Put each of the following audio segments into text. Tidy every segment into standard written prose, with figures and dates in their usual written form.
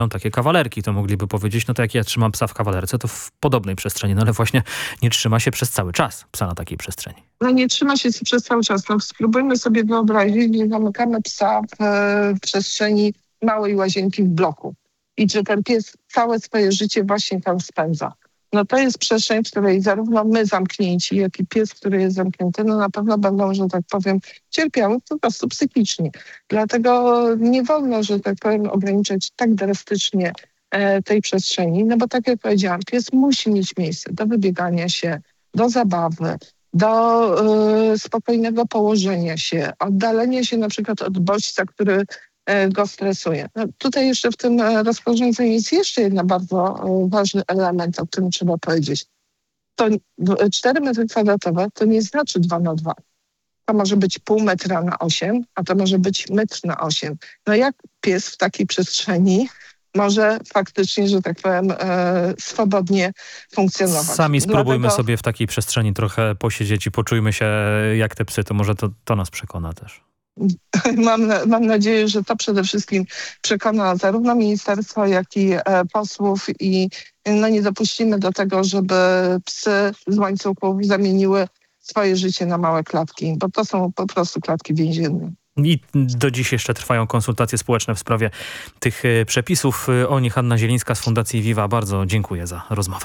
takie kawalerki, to mogliby powiedzieć, no to jak ja trzymam psa w kawalerce, to w podobnej przestrzeni, no ale właśnie nie trzyma się przez cały czas psa na takiej przestrzeni. No nie trzyma się przez cały czas. No spróbujmy sobie wyobrazić, że zamykamy psa w przestrzeni małej łazienki w bloku i że ten pies całe swoje życie właśnie tam spędza. No to jest przestrzeń, w której zarówno my zamknięci, jak i pies, który jest zamknięty, no na pewno będą, że tak powiem, cierpiały po prostu psychicznie. Dlatego nie wolno, że tak powiem, ograniczać tak drastycznie tej przestrzeni, no bo tak jak powiedziałam, pies musi mieć miejsce do wybiegania się, do zabawy, do spokojnego położenia się, oddalenia się na przykład od bodźca, który go stresuje. No, tutaj jeszcze w tym rozporządzeniu jest jeszcze jeden bardzo ważny element, o którym trzeba powiedzieć. To 4 metry kwadratowe to nie znaczy 2x2. To może być pół metra na 8, a to może być metr na 8. No jak pies w takiej przestrzeni może faktycznie, że tak powiem, swobodnie funkcjonować. Sami spróbujmy sobie w takiej przestrzeni trochę posiedzieć i poczujmy się jak te psy, to może to nas przekona też. Mam nadzieję, że to przede wszystkim przekona zarówno ministerstwo, jak i posłów i no nie dopuścimy do tego, żeby psy z łańcuchów zamieniły swoje życie na małe klatki, bo to są po prostu klatki więzienne. I do dziś jeszcze trwają konsultacje społeczne w sprawie tych przepisów. O nich Anna Zielińska z Fundacji Viva. Bardzo dziękuję za rozmowę.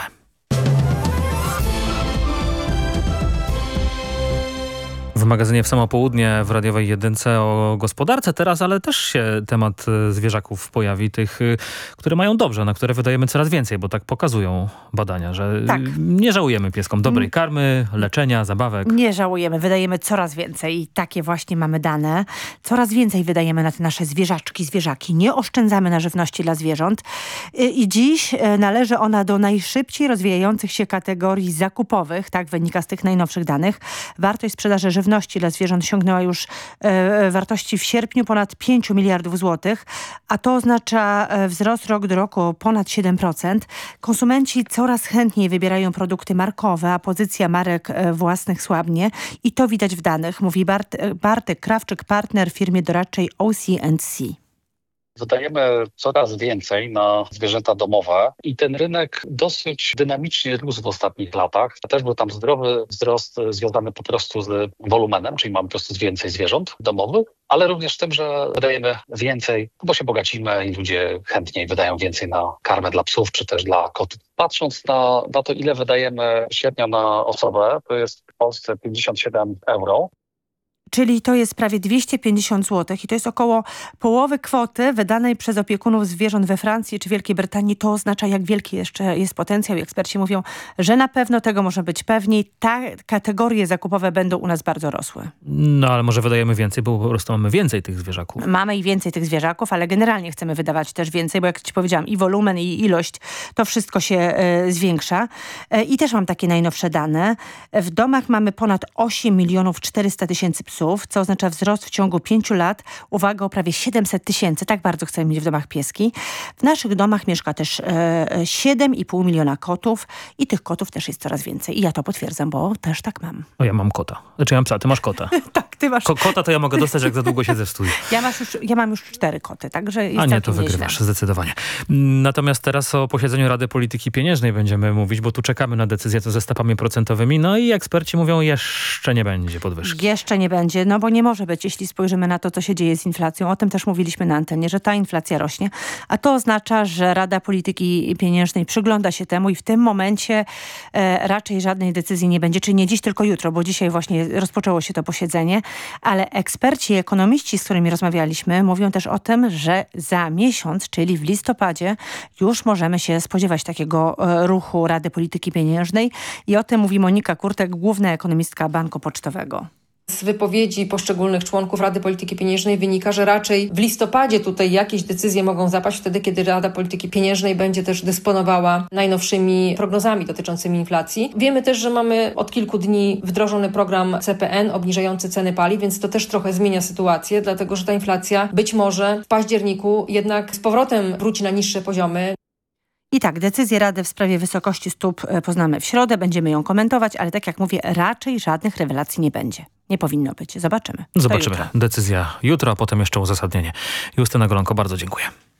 W magazynie W samo południe w radiowej jedynce o gospodarce teraz, ale też się temat zwierzaków pojawi, tych, które mają dobrze, na które wydajemy coraz więcej, bo tak pokazują badania, że nie żałujemy pieskom dobrej karmy, leczenia, zabawek. Nie żałujemy, wydajemy coraz więcej i takie właśnie mamy dane. Coraz więcej wydajemy na te nasze zwierzaki. Nie oszczędzamy na żywności dla zwierząt i dziś należy ona do najszybciej rozwijających się kategorii zakupowych, tak wynika z tych najnowszych danych. Wartość sprzedaży żywności dla zwierząt sięgnęła już wartości w sierpniu ponad 5 miliardów złotych, a to oznacza wzrost rok do roku o ponad 7%. Konsumenci coraz chętniej wybierają produkty markowe, a pozycja marek własnych słabnie i to widać w danych, mówi Bartek Krawczyk, partner w firmie doradczej OC&C. Wydajemy coraz więcej na zwierzęta domowe i ten rynek dosyć dynamicznie rósł w ostatnich latach. Też był tam zdrowy wzrost związany po prostu z wolumenem, czyli mamy po prostu więcej zwierząt domowych, ale również tym, że wydajemy więcej, bo się bogacimy i ludzie chętniej wydają więcej na karmę dla psów czy też dla kotów. Patrząc na to, ile wydajemy średnio na osobę, to jest w Polsce 57 euro. Czyli to jest prawie 250 zł i to jest około połowy kwoty wydanej przez opiekunów zwierząt we Francji czy Wielkiej Brytanii. To oznacza, jak wielki jeszcze jest potencjał. Eksperci mówią, że na pewno tego może być pewniej. Te kategorie zakupowe będą u nas bardzo rosły. No ale może wydajemy więcej, bo po prostu mamy więcej tych zwierzaków. Mamy i więcej tych zwierzaków, ale generalnie chcemy wydawać też więcej, bo jak ci powiedziałam, i wolumen, i ilość, to wszystko się zwiększa. I też mam takie najnowsze dane. W domach mamy ponad 8 400 000 psów, co oznacza wzrost w ciągu 5 lat. Uwaga, o prawie 700 000. Tak bardzo chcemy mieć w domach pieski. W naszych domach mieszka też 7,5 miliona kotów i tych kotów też jest coraz więcej. I ja to potwierdzam, bo też tak mam. O, ja mam kota. Znaczy ja mam psa, ty masz kota. Tak, ty masz. Kota to ja mogę dostać, jak za długo siedzę w studiu. Ja mam już 4 koty, także jest a nie, to nieźle. wygrywasz, zdecydowanie. Natomiast teraz o posiedzeniu Rady Polityki Pieniężnej będziemy mówić, bo tu czekamy na decyzję co ze stopami procentowymi. No i eksperci mówią, jeszcze nie będzie podwyżki. Jeszcze nie będzie, no bo nie może być, jeśli spojrzymy na to, co się dzieje z inflacją. O tym też mówiliśmy na antenie, że ta inflacja rośnie, a to oznacza, że Rada Polityki Pieniężnej przygląda się temu i w tym momencie raczej żadnej decyzji nie będzie, czy nie dziś, tylko jutro, bo dzisiaj właśnie rozpoczęło się to posiedzenie, ale eksperci i ekonomiści, z którymi rozmawialiśmy, mówią też o tym, że za miesiąc, czyli w listopadzie, już możemy się spodziewać takiego ruchu Rady Polityki Pieniężnej i o tym mówi Monika Kurtek, główna ekonomistka Banku Pocztowego. Z wypowiedzi poszczególnych członków Rady Polityki Pieniężnej wynika, że raczej w listopadzie tutaj jakieś decyzje mogą zapaść, wtedy kiedy Rada Polityki Pieniężnej będzie też dysponowała najnowszymi prognozami dotyczącymi inflacji. Wiemy też, że mamy od kilku dni wdrożony program CPN obniżający ceny paliw, więc to też trochę zmienia sytuację, dlatego że ta inflacja być może w październiku jednak z powrotem wróci na niższe poziomy. I tak, decyzję Rady w sprawie wysokości stóp poznamy w środę, będziemy ją komentować, ale tak jak mówię, raczej żadnych rewelacji nie będzie. Nie powinno być. Zobaczymy. Zobaczymy. Decyzja jutro, a potem jeszcze uzasadnienie. Justyna Golonko, bardzo dziękuję.